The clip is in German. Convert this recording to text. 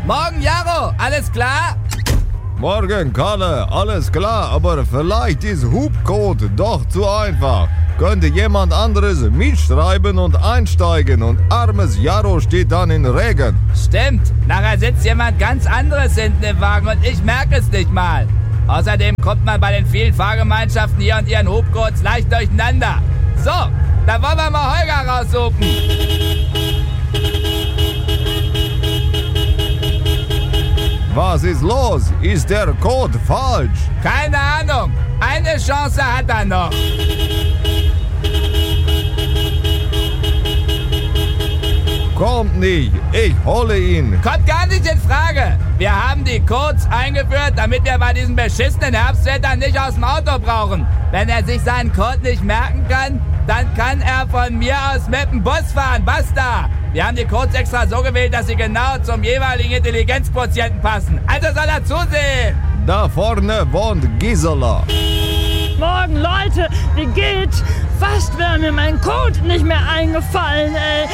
Morgen, Jaro. Alles klar? Morgen, Kalle. Alles klar, aber vielleicht ist Hubcode doch zu einfach. Könnte jemand anderes mitschreiben und einsteigen und armes Jaro steht dann in Regen. Stimmt. Nachher sitzt jemand ganz anderes hinten im Wagen und ich merke es nicht mal. Außerdem kommt man bei den vielen Fahrgemeinschaften hier und ihren Hubcodes leicht durcheinander. So, dann wollen wir mal Holger raussuchen. Was ist los? Ist der Code falsch? Keine Ahnung. Eine Chance hat er noch. Kommt nicht, ich hole ihn. Kommt gar nicht in Frage. Wir haben die Codes eingeführt, damit wir bei diesem beschissenen Herbstwetter nicht aus dem Auto brauchen. Wenn er sich seinen Code nicht merken kann, dann kann er von mir aus mit dem Bus fahren. Basta. Wir haben die Codes extra so gewählt, dass sie genau zum jeweiligen Intelligenzquotienten passen. Also soll er zusehen. Da vorne wohnt Gisela. Morgen, Leute, wie geht's? Fast wäre mir mein Code nicht mehr eingefallen, ey.